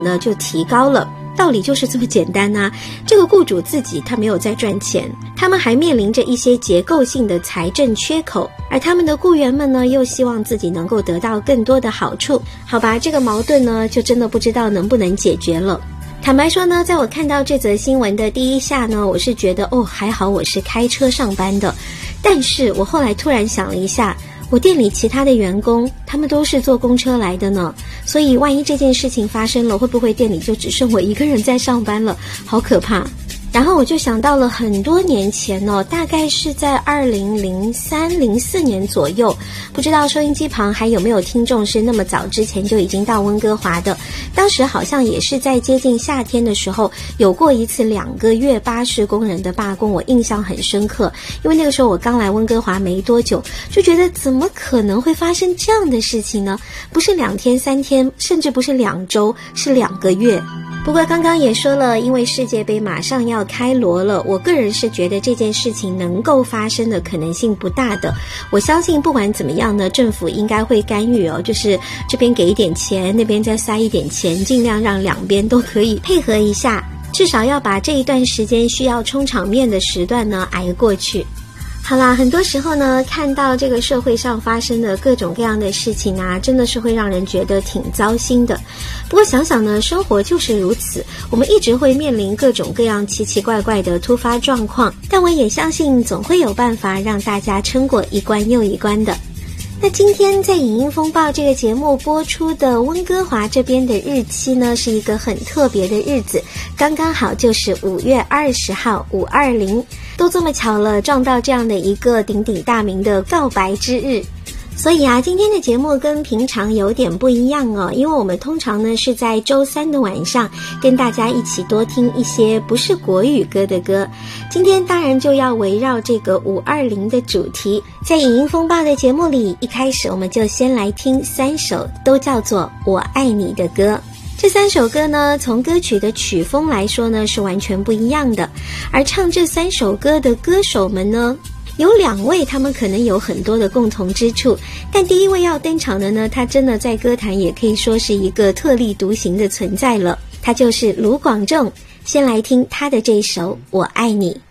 呢就提高了。道理就是这么简单啊，这个雇主自己他没有在赚钱，他们还面临着一些结构性的财政缺口，而他们的雇员们呢又希望自己能够得到更多的好处。好吧，这个矛盾呢就真的不知道能不能解决了。坦白说呢，在我看到这则新闻的第一下呢，我是觉得还好我是开车上班的，但是我后来突然想了一下，我店里其他的员工他们都是坐公车来的呢，所以万一这件事情发生了，会不会店里就只剩我一个人在上班了，好可怕。然后我就想到了很多年前哦，大概是在2003、04年左右，不知道收音机旁还有没有听众是那么早之前就已经到温哥华的。当时好像也是在接近夏天的时候，有过一次2个月巴士工人的罢工，我印象很深刻。因为那个时候我刚来温哥华没多久，就觉得怎么可能会发生这样的事情呢？不是2天3天，甚至不是2周，是2个月。不过刚刚也说了，因为世界杯马上要开锣了，我个人是觉得这件事情能够发生的可能性不大的。我相信不管怎么样呢，政府应该会干预哦，就是这边给一点钱，那边再塞一点钱，尽量让两边都可以配合一下，至少要把这一段时间需要充场面的时段呢挨过去。好啦，很多时候呢，看到这个社会上发生的各种各样的事情啊，真的是会让人觉得挺糟心的。不过想想呢，生活就是如此，我们一直会面临各种各样奇奇怪怪的突发状况，但我也相信总会有办法让大家撑过一关又一关的。那今天在影音风暴这个节目播出的温哥华这边的日期呢，是一个很特别的日子，刚刚好就是5月20号520，都这么巧了，撞到这样的一个鼎鼎大名的告白之日。所以啊，今天的节目跟平常有点不一样哦，因为我们通常呢是在周3的晚上跟大家一起多听一些不是国语歌的歌。今天当然就要围绕这个520的主题，在影音风暴的节目里，一开始我们就先来听3首都叫做我爱你的歌。这3首歌呢，从歌曲的曲风来说呢是完全不一样的，而唱这3首歌的歌手们呢，有2位他们可能有很多的共同之处，但第一位要登场的呢，他真的在歌坛也可以说是一个特立独行的存在了，他就是卢广仲。先来听他的这首《我爱你》。